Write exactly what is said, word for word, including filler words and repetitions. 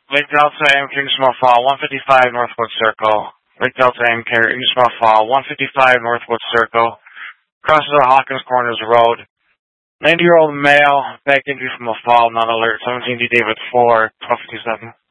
Lake Delta M K Small Fall, one fifty-five Northwood Circle. Lake Delta M K Small Fall, one fifty-five Northwood Circle. Crosses the Hawkins Corners Road. ninety-year-old male, back injury from a fall, not alert. seventeen D David four, twelve fifty-seven.